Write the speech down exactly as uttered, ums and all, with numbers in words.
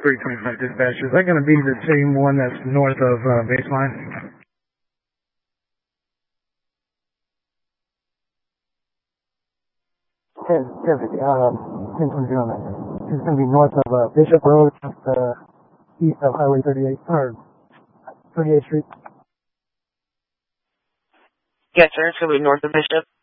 three twenty-five dispatch. Is that going to be the same one that's north of uh, baseline? ten fifty, um, ten twenty on that. It's going to be north of uh, Bishop Road, just uh, east of Highway thirty-eight, or thirty-eighth Street. Yes, sir. It's going to be north of Bishop.